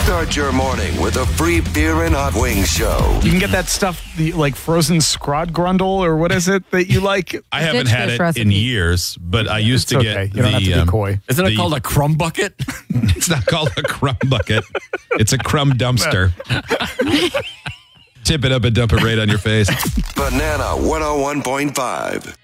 Start your morning with a free beer and hot wings show. You can get that stuff like frozen scrodgrundle, or what is it that you like? I haven't had it in years, but I used to get You don't have to be coy. Isn't it called a crumb bucket? It's not called a crumb bucket. It's a crumb dumpster. Tip it up and dump it right on your face. Banana 101.5.